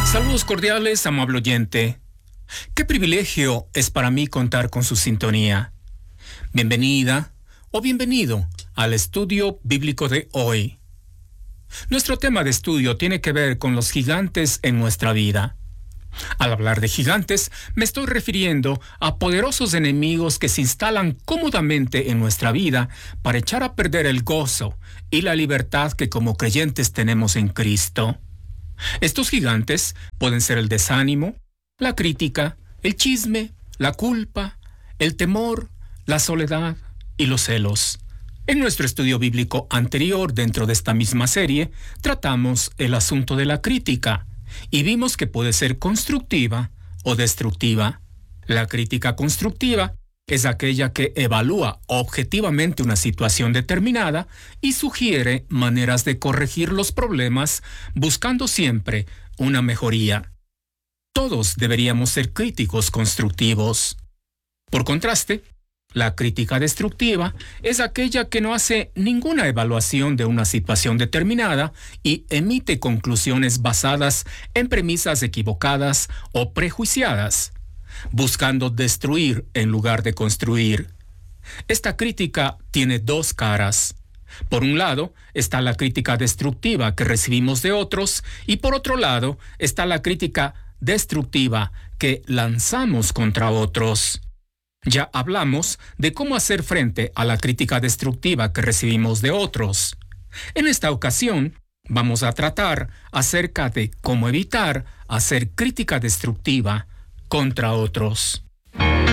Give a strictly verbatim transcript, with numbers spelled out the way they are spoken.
Saludos cordiales, amable oyente. Qué privilegio es para mí contar con su sintonía. Bienvenida o bienvenido al estudio bíblico de hoy. Nuestro tema de estudio tiene que ver con los gigantes en nuestra vida. Al hablar de gigantes, me estoy refiriendo a poderosos enemigos que se instalan cómodamente en nuestra vida para echar a perder el gozo y la libertad que como creyentes tenemos en Cristo. Estos gigantes pueden ser el desánimo, la crítica, el chisme, la culpa, el temor, la soledad y los celos. En nuestro estudio bíblico anterior dentro de esta misma serie, tratamos el asunto de la crítica y vimos que puede ser constructiva o destructiva. La crítica constructiva es aquella que evalúa objetivamente una situación determinada y sugiere maneras de corregir los problemas, buscando siempre una mejoría. Todos deberíamos ser críticos constructivos. Por contraste, la crítica destructiva es aquella que no hace ninguna evaluación de una situación determinada y emite conclusiones basadas en premisas equivocadas o prejuiciadas, buscando destruir en lugar de construir. Esta crítica tiene dos caras. Por un lado está la crítica destructiva que recibimos de otros y por otro lado está la crítica destructiva que lanzamos contra otros. Ya hablamos de cómo hacer frente a la crítica destructiva que recibimos de otros. En esta ocasión, vamos a tratar acerca de cómo evitar hacer crítica destructiva contra otros.